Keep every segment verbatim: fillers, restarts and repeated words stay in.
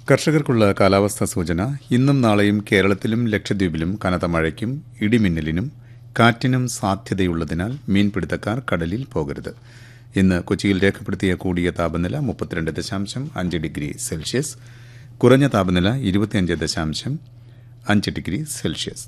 കർഷകർക്കുള്ള കാലാവസ്ഥാ സൂചന. ഇന്നും നാളെയും കേരളത്തിലും ലക്ഷദ്വീപിലും കനത്ത മഴയ്ക്കും ഇടിമിന്നലിനും കാറ്റിനും സാധ്യതയുള്ളതിനാൽ മീൻപിടുത്തക്കാർ കടലിൽ പോകരുത്. ഇന്ന് കൊച്ചിയിൽ രേഖപ്പെടുത്തിയ കൂടിയ താപനില മുപ്പത്തിരണ്ട് ദശാംശം അഞ്ച് ഡിഗ്രി സെൽഷ്യസ്, കുറഞ്ഞ താപനില ഇരുപത്തിയഞ്ച് ദശാംശം അഞ്ച് degree Celsius.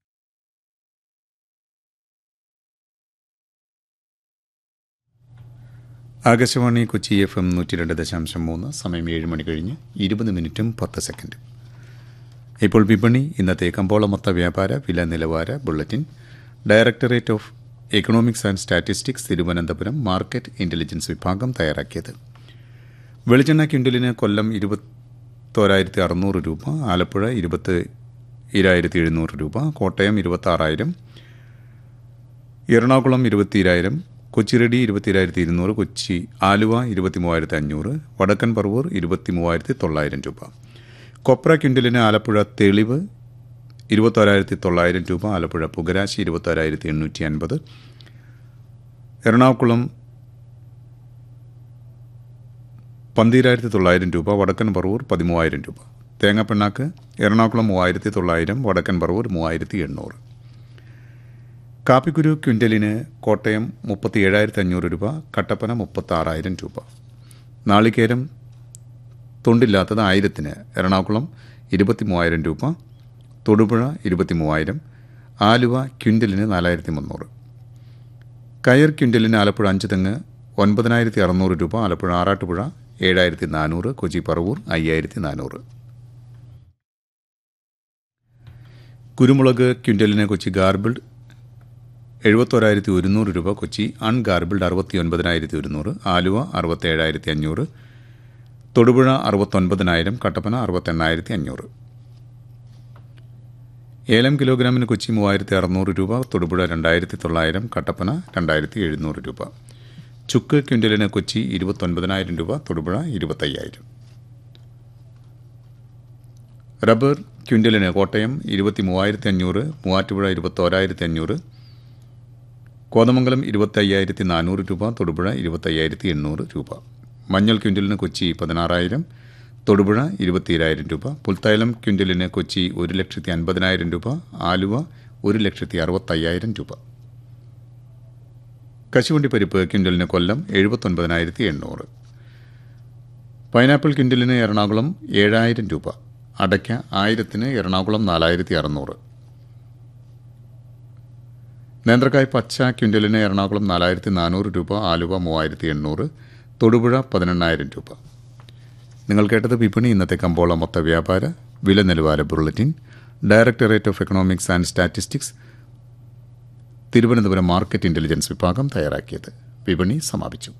Akashvani Kochi F M നൂറ്റി രണ്ട് ദശാംശം മൂന്ന്. സമയം ഏഴ് മണി കഴിഞ്ഞ് ഇരുപത് മിനിറ്റും പത്ത് സെക്കൻഡ്. ഇപ്പോൾ വിപണി. ഇന്നത്തെ കമ്പോള മൊത്ത വ്യാപാര വില നിലവാര bulletin directorate of economics and statistics Thiruvananthapuram market intelligence വിഭാഗം തയ്യാറാക്കിയത്. വെളിച്ചെണ്ണ ക്വിൻ്റലിന് കൊല്ലം ഇരുപത്തോരായിരത്തി അറുന്നൂറ് രൂപ, ആലപ്പുഴ ഇരുപത്തി ഇരായിരത്തി എഴുന്നൂറ് രൂപ, കോട്ടയം ഇരുപത്താറായിരം, എറണാകുളം ഇരുപത്തിരായിരം, കൊച്ചിറെഡി ഇരുപത്തിരായിരത്തി ഇരുന്നൂറ്, കൊച്ചി ആലുവ ഇരുപത്തി മൂവായിരത്തി അഞ്ഞൂറ്, വടക്കൻ പറവൂർ ഇരുപത്തി മൂവായിരത്തി തൊള്ളായിരം രൂപ. കൊപ്ര ക്വിൻ്റലിന് ആലപ്പുഴ തെളിവ് ഇരുപത്തോരായിരത്തി തൊള്ളായിരം രൂപ, ആലപ്പുഴ പുകരാശി ഇരുപത്തോരായിരത്തി എണ്ണൂറ്റി അൻപത്, എറണാകുളം പന്തീരായിരത്തി തൊള്ളായിരം രൂപ, വടക്കൻ പറവൂർ പതിമൂവായിരം രൂപ. തേങ്ങാപ്പിണ്ണാക്ക് എറണാകുളം മൂവായിരത്തി തൊള്ളായിരം, വടക്കൻ പറവൂർ മൂവായിരത്തി എണ്ണൂറ്. കാപ്പിക്കുരു ക്വിൻ്റലിന് കോട്ടയം മുപ്പത്തി ഏഴായിരത്തി അഞ്ഞൂറ് രൂപ, കട്ടപ്പന മുപ്പത്താറായിരം രൂപ. നാളികേരം തൊണ്ടില്ലാത്തത് ആയിരത്തിന് എറണാകുളം ഇരുപത്തി മൂവായിരം രൂപ, തൊടുപുഴ ഇരുപത്തി മൂവായിരം, ആലുവ ക്വിൻ്റലിന് നാലായിരത്തി മുന്നൂറ്. കയർ ക്വിൻ്റലിന് ആലപ്പുഴ അഞ്ച് തെങ്ങ് ഒൻപതിനായിരത്തി അറുന്നൂറ് രൂപ, ആലപ്പുഴ ആറാട്ടുപുഴ ഏഴായിരത്തി നാനൂറ്, കൊച്ചി പറവൂർ അയ്യായിരത്തി നാനൂറ്. കുരുമുളക് ക്വിൻ്റലിന് കൊച്ചി ഗാർബിൾഡ് എഴുപത്തോരായിരത്തി ഒരുന്നൂറ് രൂപ, കൊച്ചി അൺഗാർബിൾഡ് അറുപത്തി ഒൻപതിനായിരത്തി ഒരുന്നൂറ്, ആലുവ അറുപത്തേഴായിരത്തി അഞ്ഞൂറ്, തൊടുപുഴ അറുപത്തൊൻപതിനായിരം, കട്ടപ്പന അറുപത്തെണ്ണായിരത്തി അഞ്ഞൂറ്. ഏലം കിലോഗ്രാമിന് കൊച്ചി മൂവായിരത്തി അറുന്നൂറ് രൂപ, തൊടുപുഴ രണ്ടായിരത്തി തൊള്ളായിരം, കട്ടപ്പന രണ്ടായിരത്തി എഴുന്നൂറ് രൂപ. ചുക്ക് ക്വിൻ്റലിന് കൊച്ചി ഇരുപത്തൊൻപതിനായിരം രൂപ, തൊടുപുഴ ഇരുപത്തയ്യായിരം. റബ്ബർ ക്വിൻ്റലിന് കോട്ടയം ഇരുപത്തി മൂവായിരത്തി അഞ്ഞൂറ്, മൂവാറ്റുപുഴ ഇരുപത്തോരായിരത്തി അഞ്ഞൂറ്, കോതമംഗലം ഇരുപത്തി അയ്യായിരത്തി നാനൂറ് രൂപ, തൊടുപുഴ ഇരുപത്തയ്യായിരത്തി എണ്ണൂറ് രൂപ. മഞ്ഞൾ ക്വിൻ്റലിന് കൊച്ചി പതിനാറായിരം, തൊടുപുഴ ഇരുപത്തിയേഴായിരം രൂപ. പുൽത്തൈലം ക്വിൻ്റലിന് കൊച്ചി ഒരു ലക്ഷത്തി അൻപതിനായിരം രൂപ, ആലുവ ഒരു ലക്ഷത്തി അറുപത്തയ്യായിരം രൂപ. കശുവണ്ടി പരിപ്പ് ക്വിൻ്റലിന് കൊല്ലം എഴുപത്തൊൻപതിനായിരത്തി എണ്ണൂറ്. പൈനാപ്പിൾ ക്വിൻ്റലിന് എറണാകുളം ഏഴായിരം രൂപ, അടയ്ക്ക ആയിരത്തിന് എറണാകുളം നാലായിരത്തി അറുന്നൂറ്. നേന്ത്രക്കായ് പച്ച ക്വിൻ്റലിന് എറണാകുളം നാലായിരത്തി നാനൂറ് രൂപ, ആലുവ മൂവായിരത്തി എണ്ണൂറ്, തൊടുപുഴ പതിനെണ്ണായിരം രൂപ. നിങ്ങൾ കേട്ടത് വിപണി. ഇന്നത്തെ കമ്പോള മൊത്ത വ്യാപാര വില നിലവാര bulletin directorate of economics and statistics Thiruvananthapuram market intelligence വിഭാഗം തയ്യാറാക്കിയത്. വിപണി സമാപിച്ചു.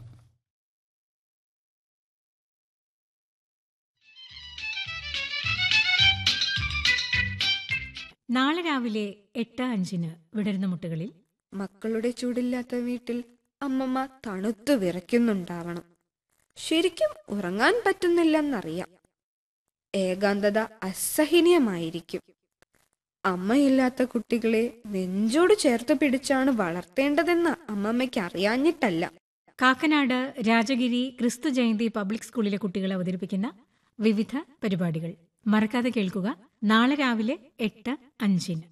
നാളെ രാവിലെ എട്ട് അഞ്ചിന് വിടരുന്ന മുട്ടുകളിൽ മക്കളുടെ ചൂടില്ലാത്ത വീട്ടിൽ അമ്മമ്മ തണുത്തു വിറയ്ക്കുന്നുണ്ടാവണം. ശരിക്കും ഉറങ്ങാൻ പറ്റുന്നില്ലെന്നറിയാം. ഏകാന്തത അസഹനീയമായിരിക്കും. അമ്മയില്ലാത്ത കുട്ടികളെ നെഞ്ചോട് ചേർത്ത് പിടിച്ചാണ് വളർത്തേണ്ടതെന്ന് അമ്മമ്മയ്ക്ക് അറിയാഞ്ഞിട്ടല്ല. കാക്കനാട് രാജഗിരി ക്രിസ്തു ജയന്തി പബ്ലിക് സ്കൂളിലെ കുട്ടികൾ അവതരിപ്പിക്കുന്ന വിവിധ പരിപാടികൾ മറക്കാതെ കേൾക്കുക. നാളെ രാവിലെ എട്ട് അഞ്ചിന്.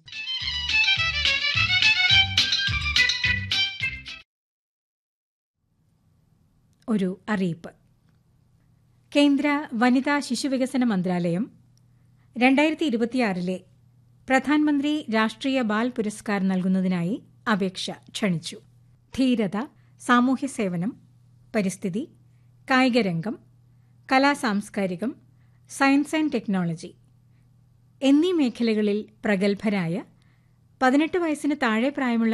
ഒരു അറിയിപ്പ്. കേന്ദ്ര വനിതാ ശിശുവികസന മന്ത്രാലയം രണ്ടായിരത്തി ഇരുപത്തിയാറിലെ പ്രധാനമന്ത്രി രാഷ്ട്രീയ ബാൽ പുരസ്കാർ നൽകുന്നതിനായി അപേക്ഷ ക്ഷണിച്ചു. ധീരത, സാമൂഹ്യ സേവനം, പരിസ്ഥിതി, കായികരംഗം, കലാസാംസ്കാരികം, സയൻസ് ആൻഡ് ടെക്നോളജി എന്നീ മേഖലകളിൽ പ്രഗത്ഭരായ പതിനെട്ട് വയസ്സിന് താഴെ പ്രായമുള്ള